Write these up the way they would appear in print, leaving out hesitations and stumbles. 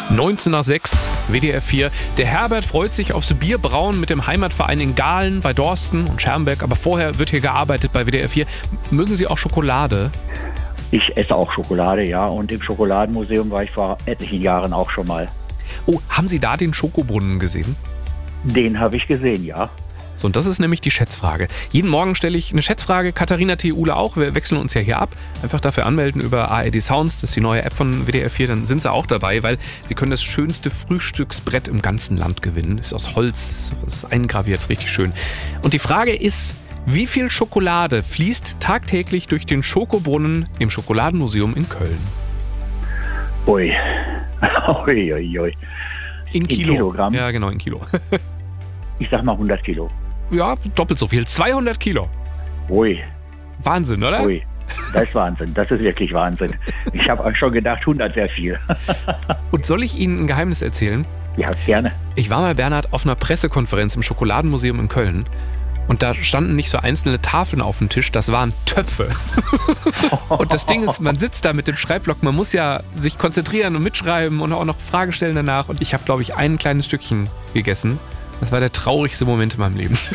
19 nach 6, WDR 4. Der Herbert freut sich aufs Bierbrauen mit dem Heimatverein in Gahlen bei Dorsten und Schermbeck. Aber vorher wird hier gearbeitet bei WDR 4. Mögen Sie auch Schokolade? Ich esse auch Schokolade, ja. Und im Schokoladenmuseum war ich vor etlichen Jahren auch schon mal. Oh, haben Sie da den Schokobrunnen gesehen? Den habe ich gesehen, ja. So, und das ist nämlich die Schätzfrage. Jeden Morgen stelle ich eine Schätzfrage. Katharina T. Uhle auch. Wir wechseln uns ja hier ab. Einfach dafür anmelden über ARD Sounds. Das ist die neue App von WDR 4. Dann sind Sie auch dabei, weil Sie können das schönste Frühstücksbrett im ganzen Land gewinnen. Ist aus Holz, ist eingraviert, ist richtig schön. Und die Frage ist, wie viel Schokolade fließt tagtäglich durch den Schokobrunnen im Schokoladenmuseum in Köln? Ui. Ui, ui, ui. In Kilogramm? Ja, genau, in Kilo. Ich sag mal 100 Kilo. Ja, doppelt so viel. 200 Kilo. Ui. Wahnsinn, oder? Ui. Das ist Wahnsinn. Das ist wirklich Wahnsinn. Ich habe schon gedacht, 100 wäre viel. Und soll ich Ihnen ein Geheimnis erzählen? Ja, gerne. Ich war mal, Bernhard, auf einer Pressekonferenz im Schokoladenmuseum in Köln. Und da standen nicht so einzelne Tafeln auf dem Tisch, das waren Töpfe. Und das Ding ist, man sitzt da mit dem Schreibblock, man muss ja sich konzentrieren und mitschreiben und auch noch Fragen stellen danach. Und ich habe, glaube ich, ein kleines Stückchen gegessen. Das war der traurigste Moment in meinem Leben.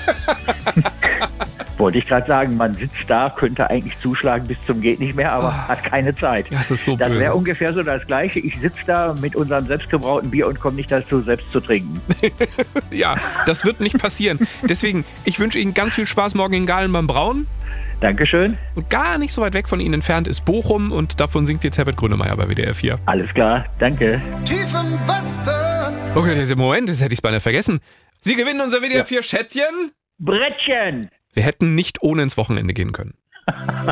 Wollte ich gerade sagen, man sitzt da, könnte eigentlich zuschlagen bis zum geht nicht mehr, aber hat keine Zeit. Das ist so Das böse. wäre ungefähr so das Gleiche. Ich sitze da mit unserem selbstgebrauten Bier und komme nicht dazu, selbst zu trinken. Ja, das wird nicht passieren. Deswegen, ich wünsche Ihnen ganz viel Spaß morgen in Gahlen beim Brauen. Dankeschön. Und gar nicht so weit weg von Ihnen entfernt ist Bochum und davon singt jetzt Herbert Grönemeyer bei WDR 4. Alles klar, danke. Tief im Westen. Okay, dieser Moment, das hätte ich es beinahe vergessen. Sie gewinnen unser WDR 4 Schätzchen. Brettchen! Wir hätten nicht ohne ins Wochenende gehen können.